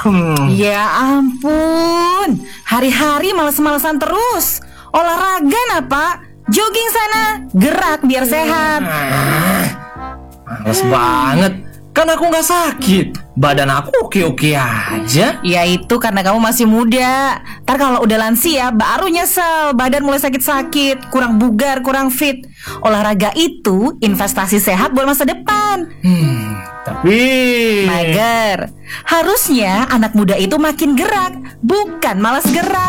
Ya ampun, hari-hari males-malesan terus. Olahraga nah Pak, jogging sana, gerak biar sehat. Males banget. Kan aku gak sakit. Badan aku oke-oke aja. Ya itu karena kamu masih muda. Ntar kalau udah lansia baru nyesel, badan mulai sakit-sakit, kurang bugar, kurang fit. Olahraga itu investasi sehat buat masa depan. Tapi Mager. Harusnya anak muda itu makin gerak, bukan malas gerak.